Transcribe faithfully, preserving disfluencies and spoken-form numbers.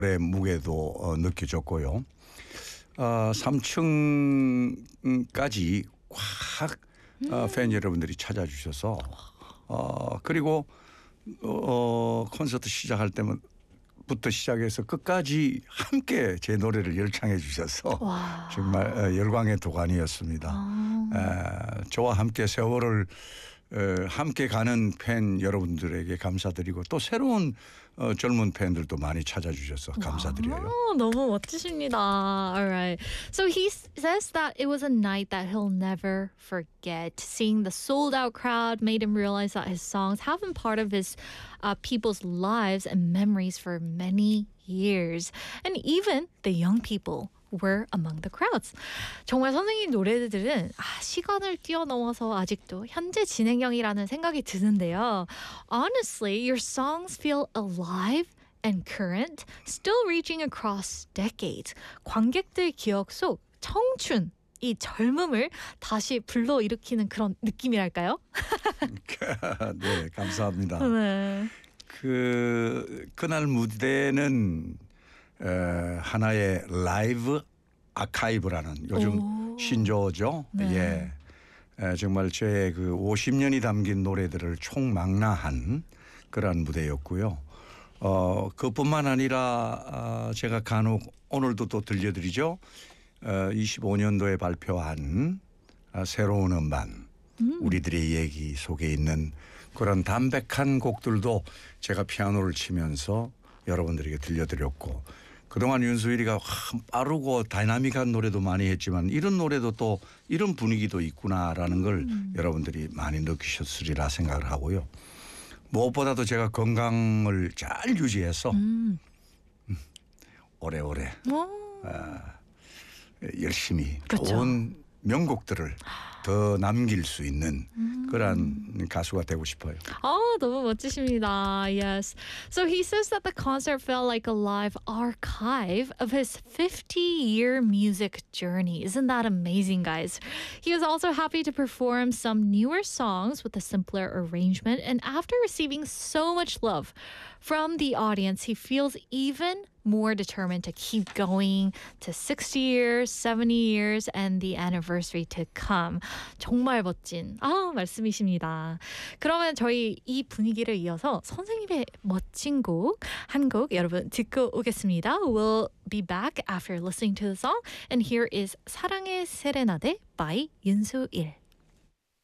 의 무게도 어, 느껴졌고요. 어, 삼 층까지 확 어, 팬 여러분들이 찾아주셔서 어, 그리고 어, 콘서트 시작할 때부터 시작해서 끝까지 함께 제 노래를 열창해 주셔서 와. 정말 어, 열광의 도가니였습니다. 아. 에, 저와 함께 세월을 에, 함께 가는 팬 여러분들에게 감사드리고 또 새로운 어, 젊은 팬들도 많이 찾아주셔서 감사드려요. 와, 너무 멋지십니다. Alright. So he s- says that it was a night that he'll never forget. Seeing the sold out crowd made him realize that his songs have been part of his uh, people's lives and memories for many years. And even the young people were among the crowds. 정말 선생님 노래들은 아, 시간을 뛰어넘어서 아직도 현재 진행형이라는 생각이 드는데요. Honestly, your songs feel alive and current, still reaching across decades. 관객들 기억 속 청춘, 이 젊음을 다시 불러일으키는 그런 느낌이랄까요? 네, 감사합니다. 네. 그 그날 무대는 에, 하나의 라이브 아카이브라는 요즘 오. 신조어죠. 네. 예, 에, 정말 제 그 오십 년이 담긴 노래들을 총망라한 그러한 무대였고요. 어, 그뿐만 아니라 아, 제가 간혹 오늘도 또 들려드리죠. 어, 이십오 년도에 발표한 아, 새로운 음반 음. 우리들의 얘기 속에 있는 그런 담백한 곡들도 제가 피아노를 치면서 여러분들에게 들려드렸고 그동안 윤수일이가 빠르고 다이나믹한 노래도 많이 했지만 이런 노래도 또 이런 분위기도 있구나라는 걸 음. 여러분들이 많이 느끼셨으리라 생각을 하고요. 무엇보다도 제가 건강을 잘 유지해서 음. 오래오래 오. 열심히 그쵸. 좋은 명곡들을 더 남길 수 있는 그러한 가수가 되고 싶어요. Oh, 너무 멋지십니다. Yes. So he says that the concert felt like a live archive of his fifty-year music journey. Isn't that amazing, guys? He was also happy to perform some newer songs with a simpler arrangement. And after receiving so much love from the audience, he feels even more determined to keep going to sixty years, seventy years, and the anniversary to come. 정말 멋진 아 말씀이십니다. 그러면 저희 이 분위기를 이어서 선생님의 멋진 곡 한 곡 여러분 듣고 오겠습니다. We'll be back after listening to the song, and here is 사랑의 세레나데 by 윤수일.